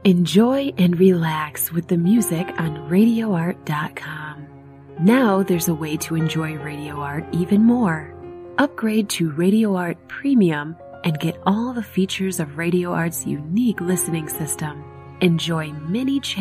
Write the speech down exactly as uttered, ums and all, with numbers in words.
Enjoy and relax with the music on radio art dot com. Now there's a way to enjoy Radio Art even more. Upgrade to Radio Art Premium and get all the features of Radio Art's unique listening system. Enjoy many channels.